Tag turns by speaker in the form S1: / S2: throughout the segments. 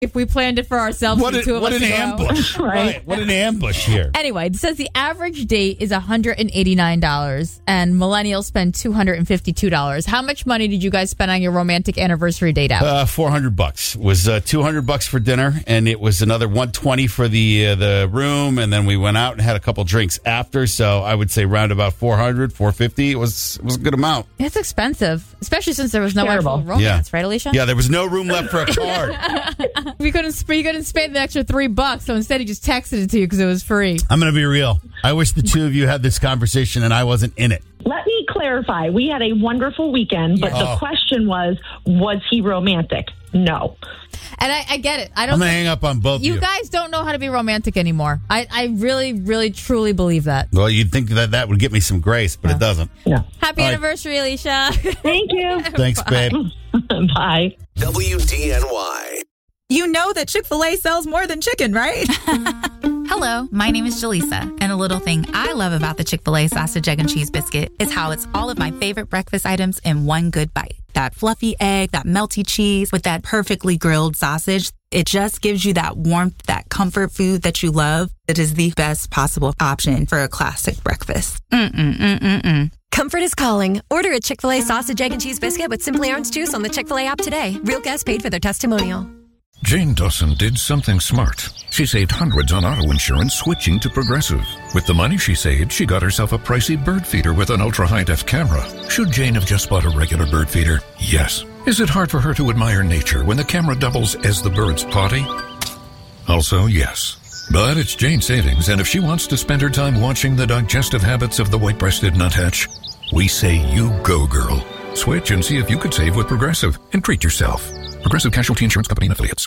S1: if we planned it for ourselves.
S2: What an ambush.
S3: Right.
S2: What an ambush here.
S1: Anyway, it says the average date is $189 and millennials spend $252. How much money did you guys spend on your romantic anniversary date out?
S2: $400 was $200 for dinner, and it was another $120 for the room, and then we went out and had a couple drinks after. So I would say round about $450. It was a good amount.
S1: It's expensive, especially since there was no actual romance, right, Alicia?
S2: Yeah, there was no room left for a card.
S1: We couldn't spend the extra $3, so instead he just texted it to you because it was free.
S2: I'm going to be real. I wish the two of you had this conversation and I wasn't in it.
S3: Let me clarify. We had a wonderful weekend, but the question was he romantic? No.
S1: And I get it.
S2: I'm going to hang up on both of you.
S1: You guys don't know how to be romantic anymore. I really, really, truly believe that.
S2: Well, you'd think that would get me some grace, but it doesn't.
S3: No.
S1: Happy anniversary, Alicia.
S3: Thank you.
S2: Thanks, babe.
S3: Bye.
S4: WDNY.
S5: You know that Chick-fil-A sells more than chicken, right?
S6: Hello, my name is Jaleesa, and a little thing I love about the Chick-fil-A sausage, egg, and cheese biscuit is how it's all of my favorite breakfast items in one good bite. That fluffy egg, that melty cheese with that perfectly grilled sausage. It just gives you that warmth, that comfort food that you love. It is the best possible option for a classic breakfast.
S7: Comfort is calling. Order a Chick-fil-A sausage, egg, and cheese biscuit with Simply Orange Juice on the Chick-fil-A app today. Real guests paid for their testimonial.
S8: Jane Dawson did something smart. She saved hundreds on auto insurance switching to Progressive. With the money she saved, she got herself a pricey bird feeder with an ultra-high-def camera. Should Jane have just bought a regular bird feeder? Yes. Is it hard for her to admire nature when the camera doubles as the bird's potty? Also, yes. But it's Jane's savings, and if she wants to spend her time watching the digestive habits of the white-breasted nuthatch, we say you go, girl. Switch and see if you could save with Progressive and treat yourself. Progressive Casualty Insurance Company and Affiliates.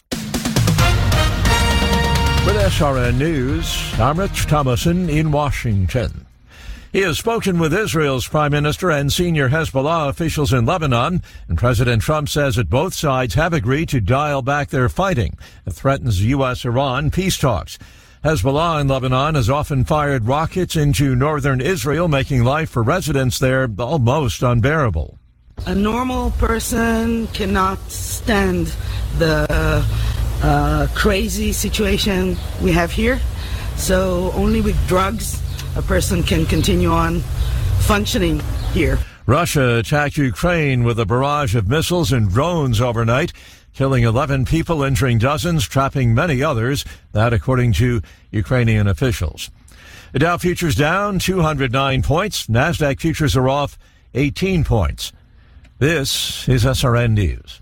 S9: With SRN News, I'm Rich Thomason in Washington. He has spoken with Israel's prime minister and senior Hezbollah officials in Lebanon, and President Trump says that both sides have agreed to dial back their fighting. It threatens U.S.-Iran peace talks. Hezbollah in Lebanon has often fired rockets into northern Israel, making life for residents there almost unbearable.
S10: A normal person cannot stand the crazy situation we have here. So only with drugs a person can continue on functioning here.
S9: Russia attacked Ukraine with a barrage of missiles and drones overnight, killing 11 people, injuring dozens, trapping many others. That according to Ukrainian officials. The Dow futures down 209 points. NASDAQ futures are off 18 points. This is SRN News.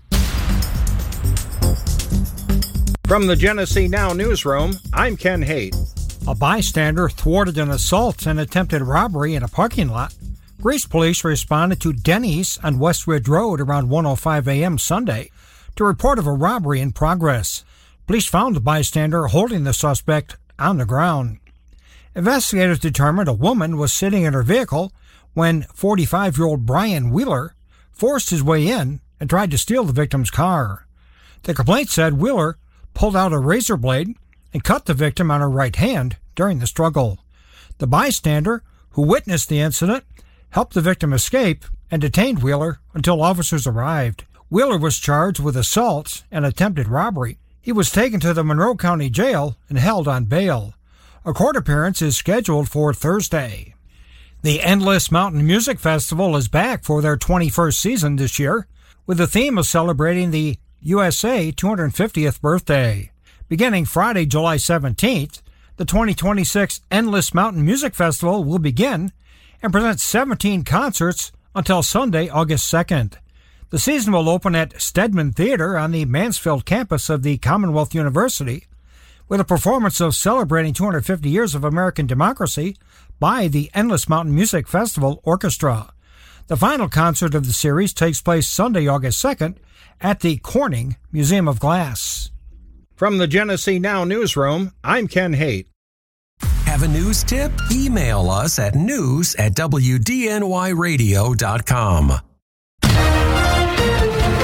S11: From the Genesee Now newsroom, I'm Ken Haight.
S12: A bystander thwarted an assault and attempted robbery in a parking lot. Greece police responded to Denny's on West Ridge Road around 1:05 a.m. Sunday to report of a robbery in progress. Police found the bystander holding the suspect on the ground. Investigators determined a woman was sitting in her vehicle when 45-year-old Brian Wheeler forced his way in and tried to steal the victim's car. The complaint said Wheeler pulled out a razor blade and cut the victim on her right hand during the struggle. The bystander, who witnessed the incident, helped the victim escape and detained Wheeler until officers arrived. Wheeler was charged with assault and attempted robbery. He was taken to the Monroe County Jail and held on bail. A court appearance is scheduled for Thursday. The Endless Mountain Music Festival is back for their 21st season this year, with the theme of celebrating the USA 250th birthday. Beginning Friday, July 17th, the 2026 Endless Mountain Music Festival will begin and present 17 concerts until Sunday, August 2nd. The season will open at Stedman Theater on the Mansfield campus of the Commonwealth University, with a performance of celebrating 250 years of American democracy by the Endless Mountain Music Festival Orchestra. The final concert of the series takes place Sunday, August 2nd at the Corning Museum of Glass.
S11: From the Genesee Now newsroom, I'm Ken Haight.
S4: Have a news tip? Email us at news@wdnyradio.com.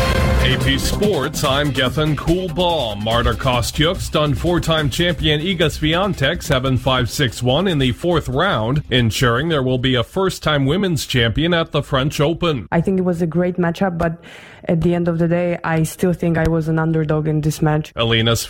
S13: AP Sports, I'm Gethin Coolball. Marta Kostyuk stunned 4-time champion Iga Swiatek 7-5-6-1 in the 4th round, ensuring there will be a first-time women's champion at the French Open.
S14: I think it was a great matchup, but at the end of the day, I still think I was an underdog in this match.
S13: Alina